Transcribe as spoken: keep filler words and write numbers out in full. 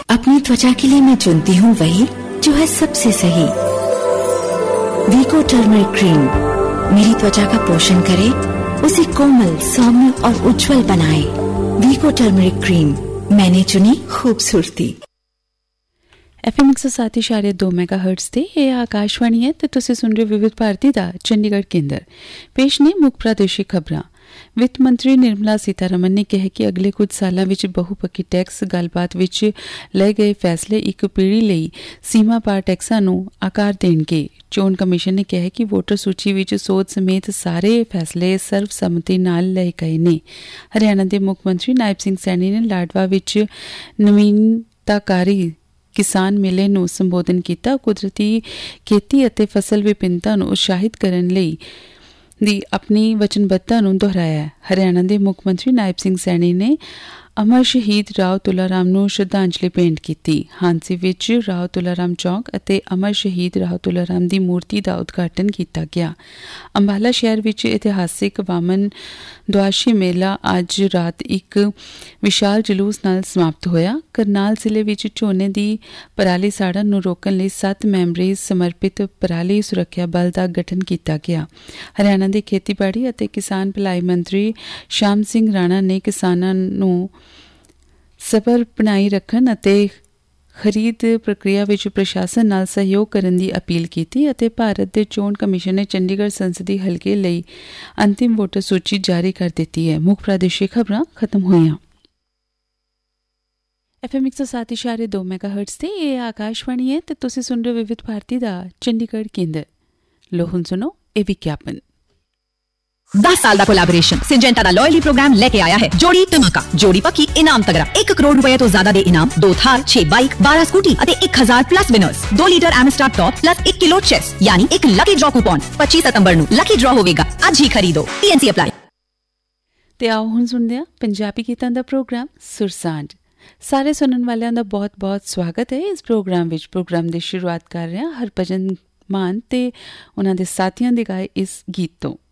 अपनी त्वचा के लिए मैं चुनती हूँ वही जो है सबसे सही। वीको टर्मरिक क्रीम मेरी त्वचा का पोषण करे, उसे कोमल, सौम्य और उज्जवल बनाए। वीको टर्मरिक क्रीम, मैंने चुनी खूबसूरती। एफ एम एक सौ सात इशारे दो मैगा हर्ट्स ते ਇਹ ਆਕਾਸ਼ਵਾਣੀ ਹੈ ਤੇ ਤੁਸੀਂ ਸੁਣ ਰਹੇ ਵਿਵਿਧ ਭਾਰਤੀ ਦਾ ਚੰਡੀਗੜ੍ਹ ਕੇਂਦਰ। ਪੇਸ਼ ਨੇ ਮੁੱਖ ਪ੍ਰਾਦੇਸ਼ਿਕ ਖਬਰਾਂ। ਵਿੱਤ ਮੰਤਰੀ ਨਿਰਮਲਾ ਸੀਤਾਰਮਨ ਨੇ ਕਿਹਾ ਕਿ ਅਗਲੇ ਕੁਝ ਸਾਲਾਂ ਵਿੱਚ ਬਹੁਪੱਖੀ ਟੈਕਸ ਗੱਲਬਾਤ ਵਿੱਚ ਲਏ ਗਏ ਫੈਸਲੇ ਇੱਕ ਪੀੜ੍ਹੀ ਲਈ ਸੀਮਾ ਪਾਰ ਟੈਕਸਾਂ ਨੂੰ ਆਕਾਰ ਦੇਣਗੇ। ਚੋਣ ਕਮਿਸ਼ਨ ਨੇ ਕਿਹਾ ਕਿ ਵੋਟਰ ਸੂਚੀ ਵਿੱਚ ਸੋਧ ਸਮੇਤ ਸਾਰੇ ਫੈਸਲੇ ਸਰਵਸੰਮਤੀ ਨਾਲ ਲਏ ਗਏ ਨੇ। ਹਰਿਆਣਾ ਦੇ ਮੁੱਖ ਮੰਤਰੀ ਨਾਇਬ ਸਿੰਘ ਸੈਣੀ ਨੇ ਲਾਡਵਾ ਵਿੱਚ ਨਵੀਨਤਾਕਾਰੀ ਕਿਸਾਨ ਮੇਲੇ ਨੂੰ ਸੰਬੋਧਨ ਕੀਤਾ। ਕੁਦਰਤੀ ਖੇਤੀ ਅਤੇ ਫਸਲ ਵਿਭਿੰਨਤਾ ਨੂੰ ਉਤਸ਼ਾਹਿਤ ਕਰਨ ਲਈ ਦੀ ਆਪਣੀ ਵਚਨਬੱਧਤਾ ਨੂੰ ਦੁਹਰਾਇਆ। ਹਰਿਆਣਾ ਦੇ ਮੁੱਖ ਮੰਤਰੀ ਨਾਇਬ ਸਿੰਘ ਸੈਣੀ ਨੇ ਅਮਰ ਸ਼ਹੀਦ ਰਾਓ ਤੁਲਾ ਰਾਮ ਨੂੰ ਸ਼ਰਧਾਂਜਲੀ ਭੇਂਟ ਕੀਤੀ। ਹਾਂਸੀ ਵਿੱਚ ਰਾਓ ਤੁਲਾ ਰਾਮ ਚੌਕ ਅਤੇ ਅਮਰ ਸ਼ਹੀਦ ਰਾਓ ਤੁਲਾ ਰਾਮ ਦੀ ਮੂਰਤੀ ਦਾ ਉਦਘਾਟਨ ਕੀਤਾ ਗਿਆ। ਅੰਬਾਲਾ ਸ਼ਹਿਰ ਵਿੱਚ ਇਤਿਹਾਸਿਕ ਵਾਮਨ ਦੁਆਸ਼ੀ ਮੇਲਾ ਅੱਜ ਰਾਤ ਇੱਕ ਵਿਸ਼ਾਲ ਜਲੂਸ ਨਾਲ ਸਮਾਪਤ ਹੋਇਆ। ਕਰਨਾਲ ਜ਼ਿਲ੍ਹੇ ਵਿੱਚ ਝੋਨੇ ਦੀ ਪਰਾਲੀ ਸਾੜਨ ਨੂੰ ਰੋਕਣ ਲਈ ਸੱਤ ਮੈਂਬਰੀ ਸਮਰਪਿਤ ਪਰਾਲੀ ਸੁਰੱਖਿਆ ਬਲ ਦਾ ਗਠਨ ਕੀਤਾ ਗਿਆ। ਹਰਿਆਣਾ ਦੇ ਖੇਤੀਬਾੜੀ ਅਤੇ ਕਿਸਾਨ ਭਲਾਈ ਮੰਤਰੀ ਸ਼ਾਮ ਸਿੰਘ ਰਾਣਾ ਨੇ ਕਿਸਾਨਾਂ ਨੂੰ ਸਬਰ ਬਣਾਈ ਰੱਖਣ ਅਤੇ ਖਰੀਦ ਪ੍ਰਕਿਰਿਆ ਵਿੱਚ ਪ੍ਰਸ਼ਾਸਨ ਨਾਲ ਸਹਿਯੋਗ ਕਰਨ ਦੀ ਅਪੀਲ ਕੀਤੀ ਅਤੇ ਭਾਰਤ ਦੇ ਚੋਣ ਕਮਿਸ਼ਨ ਨੇ ਚੰਡੀਗੜ੍ਹ ਸੰਸਦੀ ਹਲਕੇ ਲਈ ਅੰਤਿਮ ਵੋਟਰ ਸੂਚੀ ਜਾਰੀ ਕਰ ਦਿੱਤੀ ਹੈ। ਮੁੱਖ ਪ੍ਰਾਦੇਸ਼ਿਕ ਖਬਰਾਂ ਖਤਮ ਹੋਈਆਂ। ਐਫ ਐਮ ਇੱਕ ਸੌ ਸੱਤ ਇਸ਼ਾਰੇ ਦੋ ਮੈਗਾ ਹਰਟਸ ਤੇ ਇਹ ਆਕਾਸ਼ਵਾਣੀ ਹੈ ਤੇ ਤੁਸੀਂ ਸੁਣ ਰਹੇ ਵਿਵਿਧ ਭਾਰਤੀ ਦਾ ਚੰਡੀਗੜ੍ਹ ਕੇਂਦਰ। ਲੋ ਹੁਣ ਸੁਣੋ ਇਹ ਵਿਗਿਆਪਨ। दस साल का कोलैबोरेशन सिंजेंटा का लॉयल्टी प्रोग्राम लेके आया है जोड़ी धमाका। जोड़ी पक्की इनाम तगड़ा, एक करोड़ रुपए तो ज्यादा दे इनाम, दो थार, छह बाइक, बारह स्कूटी अते एक हजार प्लस विनर्स, दो लीटर एमस्टार टॉप प्लस एक किलो चेस यानी एक लकी ड्रॉ कूपन। पच्चीस सितंबर ਨੂੰ लकी ड्रॉ ਹੋਵੇਗਾ। ਅੱਜ ਹੀ ਖਰੀਦੋ। TNC apply. ਤੇ ਆਓ ਹੁਣ ਸੁਣਦੇ ਹਾਂ ਪੰਜਾਬੀ ਗੀਤਾਂ ਦਾ ਪ੍ਰੋਗਰਾਮ ਸੁਰਸਾਂਝ। ਸਾਰੇ ਸੁਣਨ ਵਾਲਿਆਂ ਦਾ ਬਹੁਤ-ਬਹੁਤ ਸਵਾਗਤ ਹੈ ਇਸ ਪ੍ਰੋਗਰਾਮ ਵਿੱਚ। ਪ੍ਰੋਗਰਾਮ ਦੀ ਸ਼ੁਰੂਆਤ ਕਰ ਰਹੇ ਹਾਂ ਹਰਭਜਨ ਮਾਨ ਤੇ ਉਹਨਾਂ ਦੇ ਸਾਥੀਆਂ ਦੇ ਗਾਏ ਇਸ ਗੀਤ ਤੋਂ।